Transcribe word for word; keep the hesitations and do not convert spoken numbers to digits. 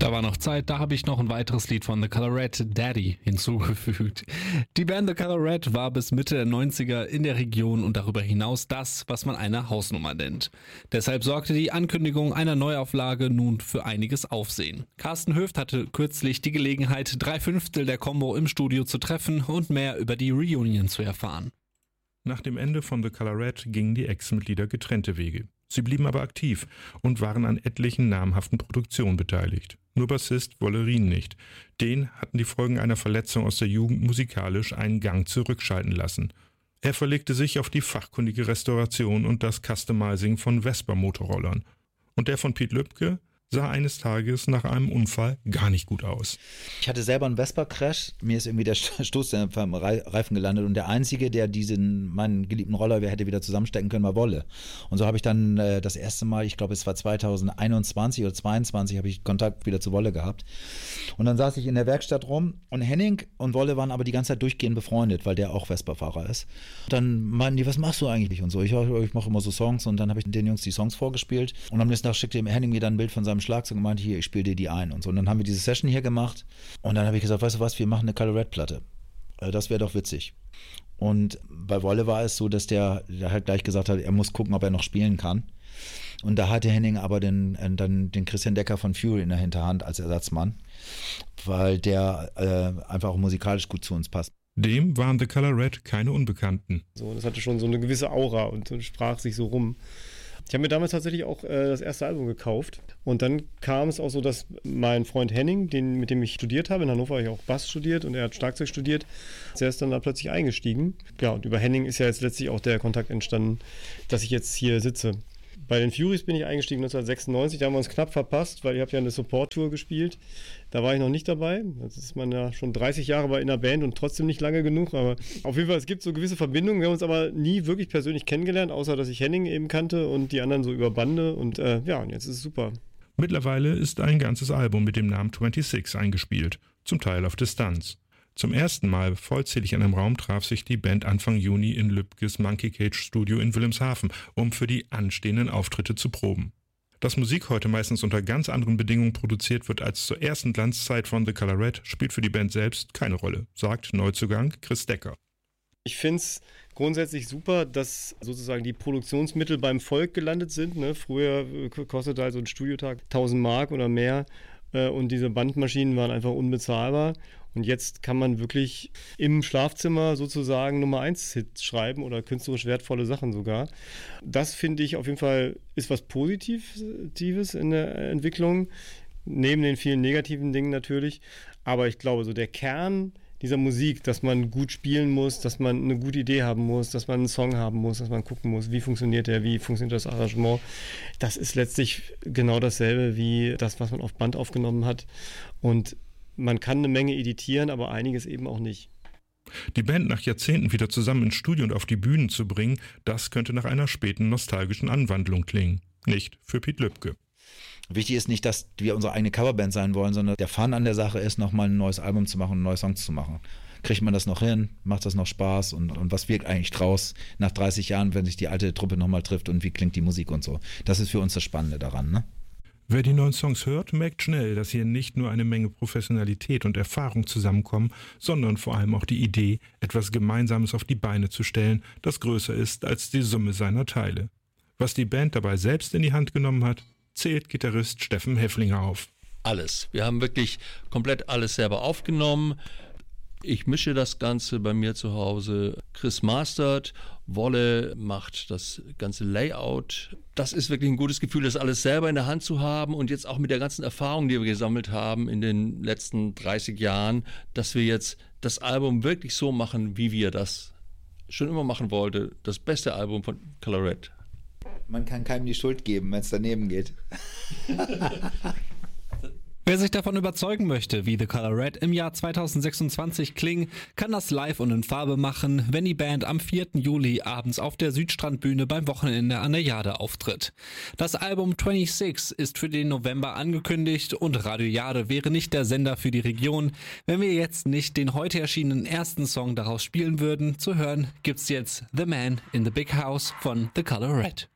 Da war noch Zeit, da habe ich noch ein weiteres Lied von The Color Red, Daddy, hinzugefügt. Die Band The Color Red war bis Mitte der neunziger in der Region und darüber hinaus das, was man eine Hausnummer nennt. Deshalb sorgte die Ankündigung einer Neuauflage nun für einiges Aufsehen. Carsten Höft hatte kürzlich die Gelegenheit, drei Fünftel der Combo im Studio zu treffen und mehr über die Reunion zu erfahren. Nach dem Ende von The Color Red gingen die Ex-Mitglieder getrennte Wege. Sie blieben aber aktiv und waren an etlichen namhaften Produktionen beteiligt. Nur Bassist Wolle Rien nicht. Den hatten die Folgen einer Verletzung aus der Jugend musikalisch einen Gang zurückschalten lassen. Er verlegte sich auf die fachkundige Restauration und das Customizing von Vespa-Motorrollern. Und der von Piet Lübke sah eines Tages nach einem Unfall gar nicht gut aus. Ich hatte selber einen Vespa-Crash, mir ist irgendwie der Stoßdämpfer am Reifen gelandet und der Einzige, der diesen, meinen geliebten Roller hätte wieder zusammenstecken können, war Wolle. Und so habe ich dann äh, das erste Mal, ich glaube es war zweitausendeinundzwanzig oder zweiundzwanzig, habe ich Kontakt wieder zu Wolle gehabt. Und dann saß ich in der Werkstatt rum und Henning und Wolle waren aber die ganze Zeit durchgehend befreundet, weil der auch Vespa-Fahrer ist. Dann meinten die, was machst du eigentlich? Und so, ich, ich mache immer so Songs und dann habe ich den Jungs die Songs vorgespielt und am nächsten Tag schickte Henning mir dann ein Bild von seinem Schlagzeug und meinte, hier, ich spiele dir die ein und so. Und dann haben wir diese Session hier gemacht und dann habe ich gesagt, weißt du was, wir machen eine Color Red Platte. Das wäre doch witzig. Und bei Wolle war es so, dass der, der halt gleich gesagt hat, er muss gucken, ob er noch spielen kann. Und da hatte Henning aber den, dann den Christian Decker von Fury in der Hinterhand als Ersatzmann, weil der äh, einfach auch musikalisch gut zu uns passt. Dem waren The Color Red keine Unbekannten. So, das hatte schon so eine gewisse Aura und so sprach sich so rum. Ich habe mir damals tatsächlich auch äh, das erste Album gekauft und dann kam es auch so, dass mein Freund Henning, den, mit dem ich studiert habe, in Hannover habe ich auch Bass studiert und er hat Schlagzeug studiert, der ist dann da plötzlich eingestiegen. Ja, und über Henning ist ja jetzt letztlich auch der Kontakt entstanden, dass ich jetzt hier sitze. Bei den Furies bin ich eingestiegen neunzehnhundertsechsundneunzig, da haben wir uns knapp verpasst, weil ich habe ja eine Support-Tour gespielt. Da war ich noch nicht dabei. Jetzt ist man ja schon dreißig Jahre bei in der Band und trotzdem nicht lange genug. Aber auf jeden Fall, es gibt so gewisse Verbindungen. Wir haben uns aber nie wirklich persönlich kennengelernt, außer dass ich Henning eben kannte und die anderen so über Bande. Und äh, ja, und jetzt ist es super. Mittlerweile ist ein ganzes Album mit dem Namen sechsundzwanzig eingespielt, zum Teil auf Distanz. Zum ersten Mal vollzählig in einem Raum traf sich die Band Anfang Juni in Lübkes Monkey Cage Studio in Wilhelmshaven, um für die anstehenden Auftritte zu proben. Dass Musik heute meistens unter ganz anderen Bedingungen produziert wird als zur ersten Glanzzeit von The Color Red, spielt für die Band selbst keine Rolle, sagt Neuzugang Chris Decker. Ich finde es grundsätzlich super, dass sozusagen die Produktionsmittel beim Volk gelandet sind. Ne? Früher kostete also ein Studiotag tausend Mark oder mehr äh, und diese Bandmaschinen waren einfach unbezahlbar. Und jetzt kann man wirklich im Schlafzimmer sozusagen Nummer eins Hits schreiben oder künstlerisch wertvolle Sachen sogar. Das finde ich auf jeden Fall ist was Positives in der Entwicklung, neben den vielen negativen Dingen natürlich. Aber ich glaube, so der Kern dieser Musik, dass man gut spielen muss, dass man eine gute Idee haben muss, dass man einen Song haben muss, dass man gucken muss, wie funktioniert der, wie funktioniert das Arrangement. Das ist letztlich genau dasselbe wie das, was man auf Band aufgenommen hat. Und man kann eine Menge editieren, aber einiges eben auch nicht. Die Band nach Jahrzehnten wieder zusammen ins Studio und auf die Bühnen zu bringen, das könnte nach einer späten nostalgischen Anwandlung klingen. Nicht für Piet Lübke. Wichtig ist nicht, dass wir unsere eigene Coverband sein wollen, sondern der Fun an der Sache ist, nochmal ein neues Album zu machen und neue Songs zu machen. Kriegt man das noch hin? Macht das noch Spaß? Und, und was wirkt eigentlich draus nach dreißig Jahren, wenn sich die alte Truppe nochmal trifft und wie klingt die Musik und so? Das ist für uns das Spannende daran, ne? Wer die neuen Songs hört, merkt schnell, dass hier nicht nur eine Menge Professionalität und Erfahrung zusammenkommen, sondern vor allem auch die Idee, etwas Gemeinsames auf die Beine zu stellen, das größer ist als die Summe seiner Teile. Was die Band dabei selbst in die Hand genommen hat, zählt Gitarrist Steffen Hefflinger auf. Alles. Wir haben wirklich komplett alles selber aufgenommen. Ich mische das Ganze bei mir zu Hause. Chris mastert, Wolle macht das ganze Layout. Das ist wirklich ein gutes Gefühl, das alles selber in der Hand zu haben und jetzt auch mit der ganzen Erfahrung, die wir gesammelt haben in den letzten dreißig Jahren, dass wir jetzt das Album wirklich so machen, wie wir das schon immer machen wollten. Das beste Album von Color Red. Man kann keinem die Schuld geben, wenn es daneben geht. Wer sich davon überzeugen möchte, wie The Color Red im Jahr zweitausendsechsundzwanzig klingen, kann das live und in Farbe machen, wenn die Band am vierten Juli abends auf der Südstrandbühne beim Wochenende an der Jade auftritt. Das Album sechsundzwanzig ist für den November angekündigt und Radio Jade wäre nicht der Sender für die Region, wenn wir jetzt nicht den heute erschienenen ersten Song daraus spielen würden. Zu hören gibt's jetzt The Man in the Big House von The Color Red.